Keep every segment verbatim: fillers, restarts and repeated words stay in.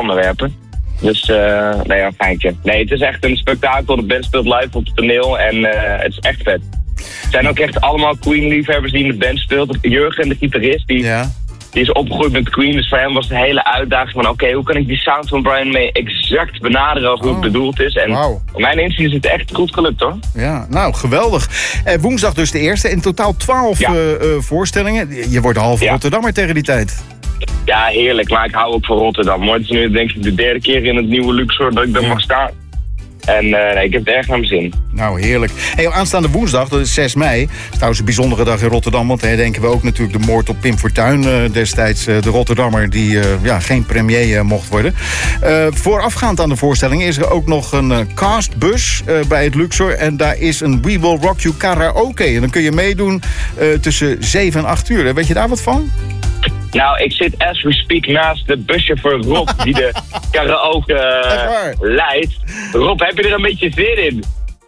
onderwerpen. Dus, uh, nee, ja, geintje. Nee, het is echt een spektakel. De band speelt live op het toneel en uh, het is echt vet. Het zijn ook echt allemaal Queen-liefhebbers die in de band speelt. Jurgen, de gitarist, die, ja. die is opgegroeid met Queen. Dus voor hem was de hele uitdaging van... oké, okay, hoe kan ik die sound van Brian May exact benaderen als hoe het bedoeld is. En wow. op mijn inzicht is het echt goed gelukt, hoor. Ja, nou, geweldig. Eh, woensdag dus de eerste. In totaal twaalf ja. uh, uh, voorstellingen. Je wordt een halve ja. Rotterdammer tegen die tijd. Ja, heerlijk. Maar ik hou ook van Rotterdam. Het is nu denk ik de derde keer in het nieuwe Luxor dat ik daar ja. mag staan. En uh, nee, ik heb het erg naar mijn zin. Nou, heerlijk. Hey, aanstaande woensdag, dat is zes mei. Dat is trouwens een bijzondere dag in Rotterdam. Want daar herdenken we ook natuurlijk de moord op Pim Fortuyn. Uh, destijds uh, de Rotterdammer die uh, ja, geen premier uh, mocht worden. Uh, voorafgaand aan de voorstelling is er ook nog een uh, castbus uh, bij het Luxor. En daar is een We Will Rock You karaoke. En dan kun je meedoen uh, tussen zeven en acht uur. Weet je daar wat van? Nou, ik zit as we speak naast de buschauffeur Rob, die de karaoke uh, leidt. Rob, heb je er een beetje zin in?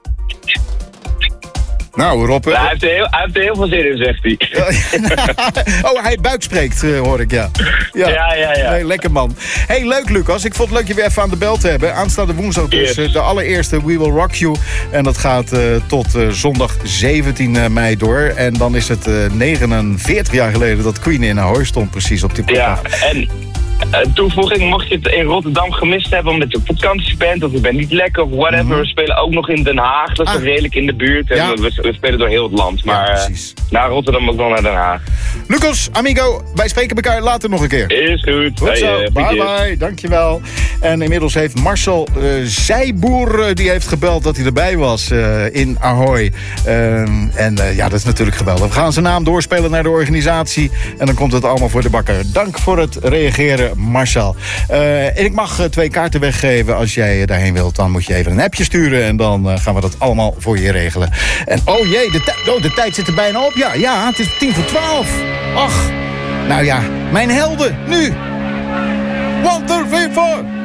Nou, Rob... Ja, hij, heeft er heel, hij heeft er heel veel zin in, zegt hij. Oh, hij buikspreekt, uh, hoor ik, ja. Ja, ja, ja. ja. Hey, lekker man. Hey, leuk Lucas. Ik vond het leuk je weer even aan de bel te hebben. Aanstaande woensdag dus yes. de allereerste We Will Rock You. En dat gaat uh, tot uh, zondag zeventien mei door. En dan is het uh, negenenveertig jaar geleden dat Queen in Ahoy stond, precies op die plek. Ja, en... Uh, toevoeging, mocht je het in Rotterdam gemist hebben omdat je op vakantie bent of je bent niet lekker of whatever. Mm-hmm. We spelen ook nog in Den Haag, dat is ah. redelijk in de buurt. En ja. we, we spelen door heel het land, maar ja, uh, naar Rotterdam ook wel naar Den Haag. Lucas, amigo, wij spreken elkaar later nog een keer. Is goed. Goed zo, hey, uh, bye bye, dankjewel. En inmiddels heeft Marcel uh, Zijboer, uh, die heeft gebeld dat hij erbij was uh, in Ahoy. Uh, en uh, ja, dat is natuurlijk geweldig. We gaan zijn naam doorspelen naar de organisatie en dan komt het allemaal voor de bakker. Dank voor het reageren, Marcel. Uh, en ik mag uh, twee kaarten weggeven. Als jij daarheen wilt, dan moet je even een appje sturen. En dan uh, gaan we dat allemaal voor je regelen. En oh jee, de, t- oh, de tijd zit er bijna op. Ja, ja, het is tien voor twaalf. Ach, nou ja, mijn helden, nu. One, two, three, four.